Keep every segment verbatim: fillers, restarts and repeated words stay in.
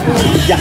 Ja.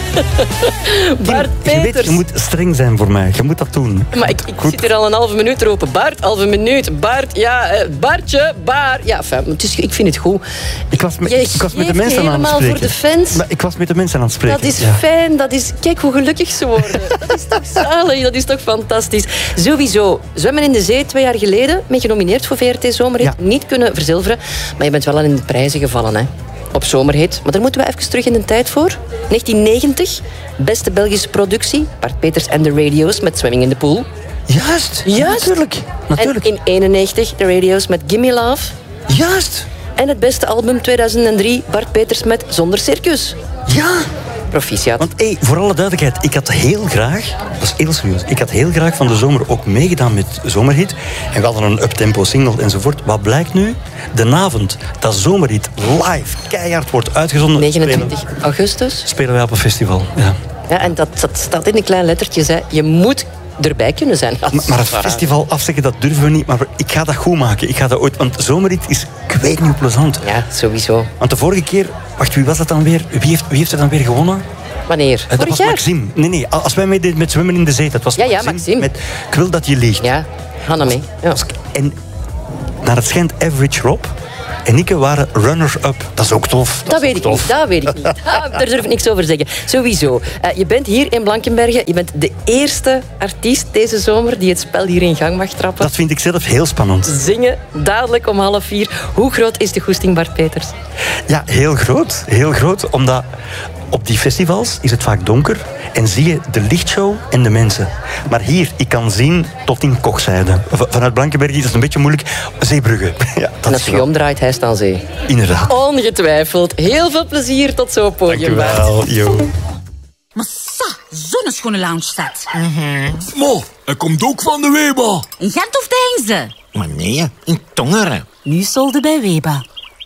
Bart je, je, Peters. weet, je moet streng zijn voor mij. Je moet dat doen. Maar ik, ik zit hier al een halve minuut te roepen. Bart, halve minuut. Bart, ja, eh, Bartje, Baar. Ja, enfin, het is, ik vind het goed. Ik was, me, Jij ik was met de geeft mensen aan het helemaal spreken. voor de fans. Maar ik was met de mensen aan het spreken. Dat is ja. fijn, dat is... Kijk hoe gelukkig ze worden. Dat is toch zalig, dat is toch fantastisch. Sowieso, Zwemmen in de Zee, twee jaar geleden, ben genomineerd voor V R T Zomerhit. Ja. Niet kunnen verzilveren, maar je bent wel al in de prijzen gevallen, hè. Op Zomerhit. Maar daar moeten we even terug in de tijd voor. negentien negentig, beste Belgische productie. Bart Peters en de Radio's met Swimming in the Pool. Juist, Juist. natuurlijk. natuurlijk. En in eenennegentig, de Radio's met Gimme Love. Juist. En het beste album tweeduizend drie, Bart Peters met Zonder Circus. Ja. Proficiat. Want hey, voor alle duidelijkheid, ik had heel graag, dat is heel serieus, ik had heel graag van de zomer ook meegedaan met Zomerhit. En we hadden een uptempo single enzovoort. Wat blijkt nu? De avond dat Zomerhit live keihard wordt uitgezonden, negenentwintig spelen, augustus. spelen wij op een festival. Ja. Ja, en dat, dat staat in de kleine lettertjes. Hè. Je moet erbij kunnen zijn. Maar, maar het festival afzeggen, dat durven we niet. Maar ik ga dat goed maken. Ik ga dat ooit, want Zomerhit is, ik weet niet hoe plezant. Ja, sowieso. Want de vorige keer, wacht, wie was dat dan weer? Wie heeft, wie heeft er dan weer gewonnen? Wanneer? Uh, dat Vorig was jaar? Maxime. Nee, nee, als wij meededen met Zwemmen in de Zee, dat was Ja, ja, Maxime. Maxime. Met Ik wil dat je liegt. Ja, Hanna mee. Ja. En naar het schijnt Average Rob en Ikke waren runners-up. Dat is ook tof. Dat, dat weet ik tof. niet, dat weet ik niet. Ah, daar durf ik niks over zeggen. Sowieso. Uh, je bent hier in Blankenberge. Je bent de eerste artiest deze zomer die het spel hier in gang mag trappen. Dat vind ik zelf heel spannend. Zingen, dadelijk om half vier. Hoe groot is de goesting, Bart Peters? Ja, heel groot. Heel groot, omdat op die festivals is het vaak donker en zie je de lichtshow en de mensen. Maar hier, ik kan zien tot in Kochzijde. V- Vanuit Blankenberge is het een beetje moeilijk. Zeebrugge. Ja, En als je je omdraait, hij staat aan zee. Inderdaad. Ongetwijfeld. Heel veel plezier. Tot zo, podium. Dank u wel, yo. Maar sa, zo'n schone lounge staat. Mo, hij komt ook van de Weba. In Gent of Deinze? Maar nee, in Tongeren. Nu solde bij Weba.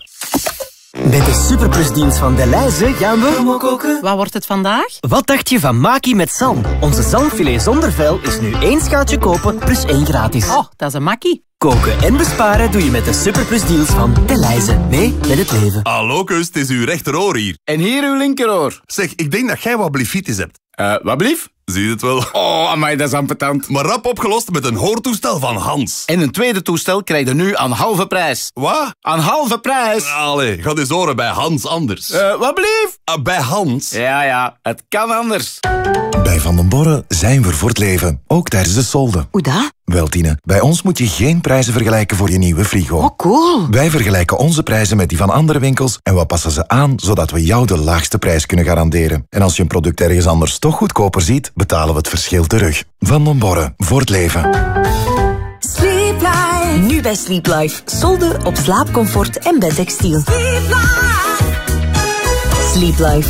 Met de superplusdienst van Delhaize gaan we koken. Wat wordt het vandaag? Wat dacht je van Maki met zalm? Onze zalmfilet zonder vel is nu één schaaltje kopen plus één gratis. Oh, dat is een makkie. Koken en besparen doe je met de superplusdeals van Delhaize. Mee met het leven. Hallo, kus, het is uw rechteroor hier. En hier uw linkeroor. Zeg, ik denk dat jij wat blifitis hebt. Eh, wat blief? Zie je het wel? Oh, amai, dat is ambetant. Maar rap opgelost met een hoortoestel van Hans. En een tweede toestel krijg je nu aan halve prijs. Wat? Aan halve prijs? Allee, ga eens horen bij Hans anders. Eh, wat blief? Ah, bij Hans? Ja, ja, het kan anders. Bij Van den Borre zijn we voor het leven, ook tijdens de solden. Hoe dat? Wel, Tine, bij ons moet je geen prijzen vergelijken voor je nieuwe frigo. Oh, cool. Wij vergelijken onze prijzen met die van andere winkels en we passen ze aan zodat we jou de laagste prijs kunnen garanderen. En als je een product ergens anders toch goedkoper ziet, betalen we het verschil terug. Van den Borre, voor het leven. Sleep Life. Nu bij Sleep Life. Solden op slaapcomfort en bedtextiel. Sleep Life. Sleep Life.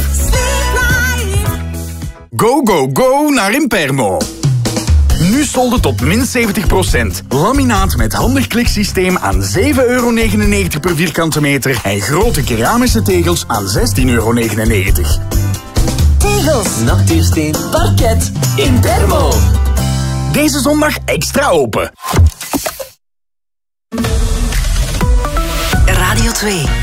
Go, go, go naar Impermo. Nu solden tot min zeventig procent. Laminaat met handig kliksysteem aan zeven euro negenennegentig per vierkante meter. En grote keramische tegels aan zestien euro negenennegentig. Tegels. Natuursteen. Parket. Impermo. Deze zondag extra open. Radio twee.